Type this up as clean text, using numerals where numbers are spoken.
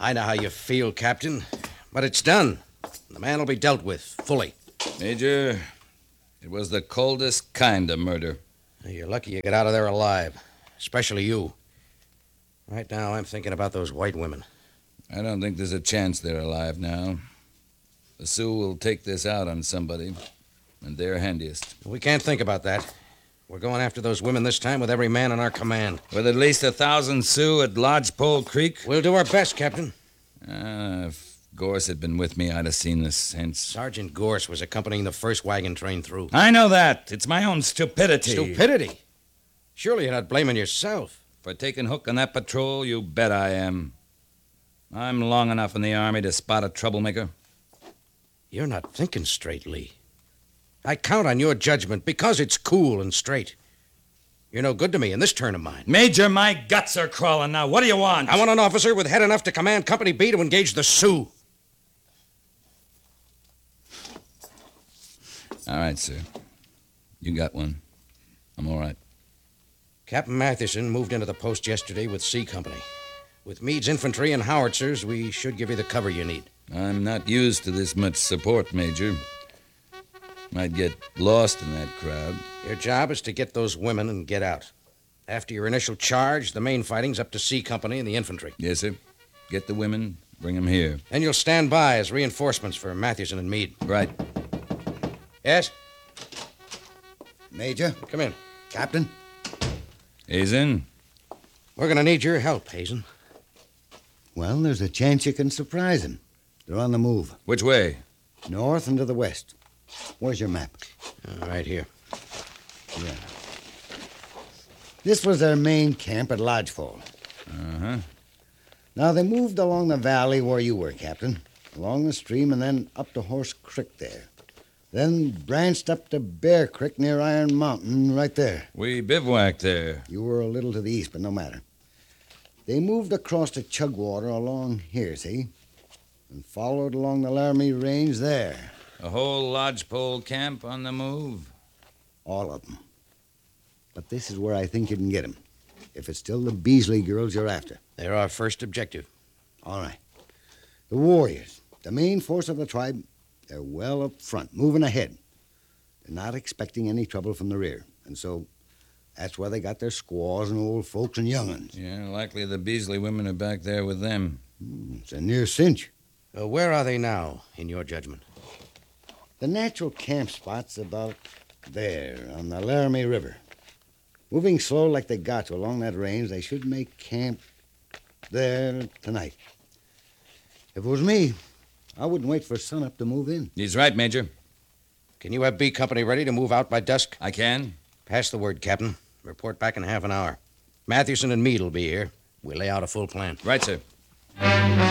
I know how you feel, Captain, but it's done. The man will be dealt with, fully. Major, it was the coldest kind of murder. You're lucky you get out of there alive, especially you. Right now, I'm thinking about those white women. I don't think there's a chance they're alive now. The Sioux will take this out on somebody, and they're handiest. We can't think about that. We're going after those women this time with every man in our command. With at least 1,000 Sioux at Lodgepole Creek? We'll do our best, Captain. If Gorse had been with me, I'd have seen this since. Sergeant Gorse was accompanying the first wagon train through. I know that. It's my own stupidity. Stupidity? Surely you're not blaming yourself. For taking hook on that patrol, you bet I am. I'm long enough in the Army to spot a troublemaker. You're not thinking straight, Lee. I count on your judgment because it's cool and straight. You're no good to me in this turn of mine. Major, my guts are crawling now. What do you want? I want an officer with head enough to command Company B to engage the Sioux. All right, sir. You got one. I'm all right. Captain Mathewson moved into the post yesterday with C Company. With Meade's infantry and howitzers, we should give you the cover you need. I'm not used to this much support, Major. Might get lost in that crowd. Your job is to get those women and get out. After your initial charge, the main fighting's up to C Company and the infantry. Yes, sir. Get the women, bring them here. And you'll stand by as reinforcements for Mathewson and Meade. Right. Yes? Major? Come in. Captain? Hazen? We're going to need your help, Hazen. Well, there's a chance you can surprise them. They're on the move. Which way? North and to the west. Where's your map? Right here. Yeah. This was their main camp at Lodgepole. Uh-huh. Now, they moved along the valley where you were, Captain. Along the stream and then up to Horse Creek there. Then branched up to Bear Creek near Iron Mountain right there. We bivouacked there. You were a little to the east, but no matter. They moved across to Chugwater along here, see? And followed along the Laramie Range there. A whole lodgepole camp on the move? All of them. But this is where I think you can get them. If it's still the Beasley girls you're after. They're our first objective. All right. The warriors, the main force of the tribe, they're well up front, moving ahead. They're not expecting any trouble from the rear. And so that's where they got their squaws and old folks and young'uns. Yeah, likely the Beasley women are back there with them. It's a near cinch. Where are they now, in your judgment? The natural camp spot's about there, on the Laramie River. Moving slow like they got to along that range, they should make camp there tonight. If it was me, I wouldn't wait for sunup to move in. He's right, Major. Can you have B Company ready to move out by dusk? I can. Pass the word, Captain. Report back in half an hour. Mathewson and Meade will be here. We'll lay out a full plan. Right, sir.